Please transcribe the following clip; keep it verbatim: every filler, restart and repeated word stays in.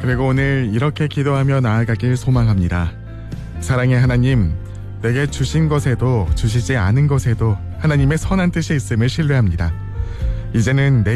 그리고 오늘 이렇게 기도하며 나아가길 소망합니다. 사랑의 하나님, 내게 주신 것에도 주시지 않은 것에도 하나님의 선한 뜻이 있음을 신뢰합니다. 이제는 내